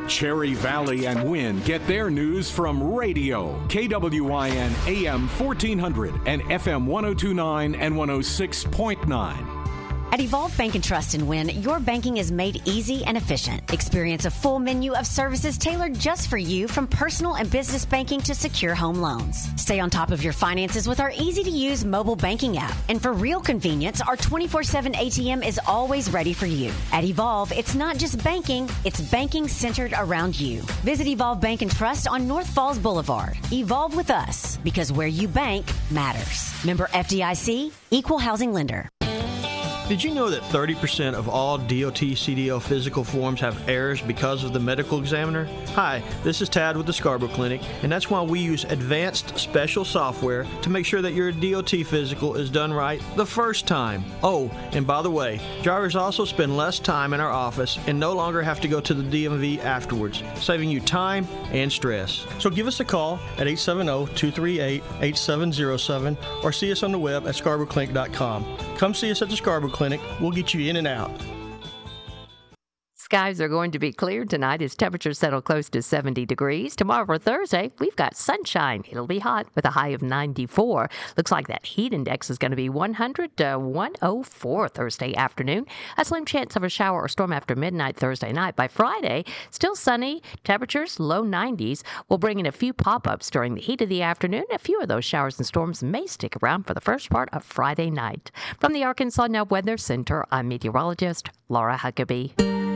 Cherry Valley and Wynn get their news from radio. KWIN AM 1400 and FM 1029 and 106.9. At Evolve Bank and Trust in Wynn, your banking is made easy and efficient. Experience a full menu of services tailored just for you, from personal and business banking to secure home loans. Stay on top of your finances with our easy-to-use mobile banking app. And for real convenience, our 24/7 ATM is always ready for you. At Evolve, it's not just banking, it's banking centered around you. Visit Evolve Bank and Trust on North Falls Boulevard. Evolve with us, because where you bank matters. Member FDIC, Equal Housing Lender. Did you know that 30% of all DOT CDL physical forms have errors because of the medical examiner? Hi, this is Tad with the Scarborough Clinic, and that's why we use advanced special software to make sure that your DOT physical is done right the first time. Oh, and by the way, drivers also spend less time in our office and no longer have to go to the DMV afterwards, saving you time and stress. So give us a call at 870-238-8707 or see us on the web at scarboroughclinic.com. Come see us at the Scarborough Clinic. We'll get you in and out. Skies are going to be clear tonight as temperatures settle close to 70 degrees. Tomorrow for Thursday, we've got sunshine. It'll be hot with a high of 94. Looks like that heat index is going to be 100 to 104 Thursday afternoon. A slim chance of a shower or storm after midnight Thursday night. By Friday, still sunny. Temperatures low 90s. We'll bring in a few pop-ups during the heat of the afternoon. A few of those showers and storms may stick around for the first part of Friday night. From the Arkansas Now Weather Center, I'm meteorologist Laura Huckabee.